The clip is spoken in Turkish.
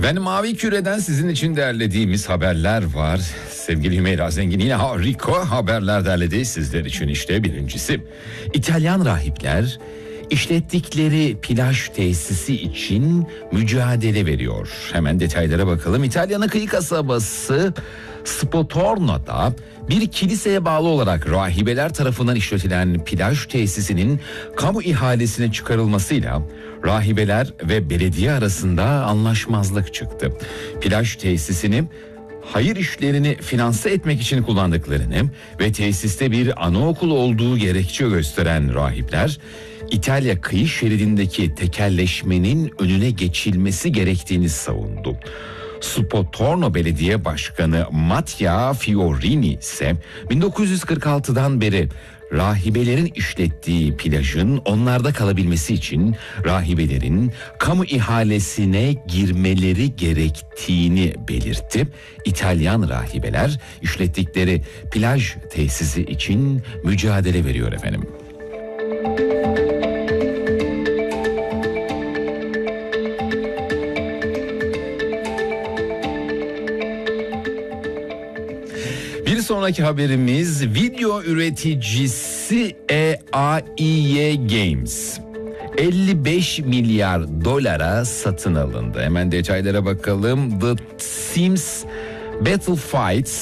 Efendim, Mavi Küre'den sizin için derlediğimiz haberler var. Sevgili Hümeyra Zengin yine harika haberler derledi sizler için. İşte birincisi, İtalyan rahipler işlettikleri plaj tesisi için mücadele veriyor. Hemen detaylara bakalım. İtalya'nın kıyı kasabası Spotorno'da bir kiliseye bağlı olarak rahibeler tarafından işletilen plaj tesisinin kamu ihalesine çıkarılmasıyla rahibeler ve belediye arasında anlaşmazlık çıktı. Plaj tesisini hayır işlerini finanse etmek için kullandıklarını ve tesiste bir anaokul olduğu gerekçe gösteren rahipler, İtalya kıyı şeridindeki tekelleşmenin önüne geçilmesi gerektiğini savundu. Spotorno Belediye Başkanı Mattia Fiorini ise 1946'dan beri rahibelerin işlettiği plajın onlarda kalabilmesi için rahibelerin kamu ihalesine girmeleri gerektiğini belirtti. İtalyan rahibeler işlettikleri plaj tesisi için mücadele veriyor efendim. Bir sonraki haberimiz, video üreticisi EAEA Games 55 milyar dolara satın alındı. Hemen detaylara bakalım. The Sims Battlefights